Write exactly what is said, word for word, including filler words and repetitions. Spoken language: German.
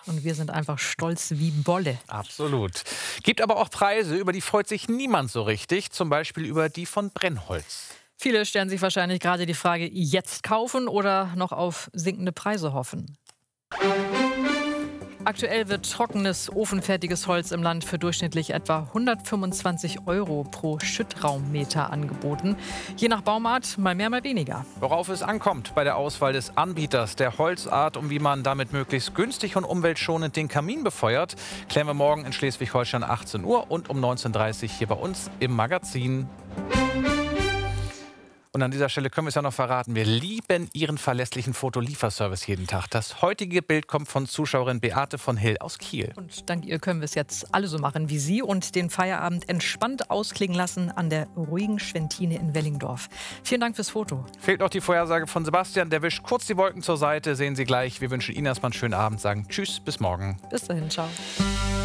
und wir sind einfach stolz wie Bolle. Absolut. Gibt aber auch Preise, über die freut sich niemand so richtig. Zum Beispiel über die von Brennholz. Viele stellen sich wahrscheinlich gerade die Frage, jetzt kaufen oder noch auf sinkende Preise hoffen. Aktuell wird trockenes, ofenfertiges Holz im Land für durchschnittlich etwa hundertfünfundzwanzig Euro pro Schüttraummeter angeboten. Je nach Baumart mal mehr, mal weniger. Worauf es ankommt bei der Auswahl des Anbieters der Holzart und wie man damit möglichst günstig und umweltschonend den Kamin befeuert, klären wir morgen in Schleswig-Holstein achtzehn Uhr und um neunzehn Uhr dreißig hier bei uns im Magazin. Und an dieser Stelle können wir es ja noch verraten. Wir lieben Ihren verlässlichen Fotolieferservice jeden Tag. Das heutige Bild kommt von Zuschauerin Beate von Hill aus Kiel. Und dank ihr können wir es jetzt alle so machen wie Sie und den Feierabend entspannt ausklingen lassen an der ruhigen Schwentine in Wellingdorf. Vielen Dank fürs Foto. Fehlt noch die Vorhersage von Sebastian. Der wischt kurz die Wolken zur Seite. Sehen Sie gleich. Wir wünschen Ihnen erstmal einen schönen Abend. Sagen Tschüss, bis morgen. Bis dahin, ciao.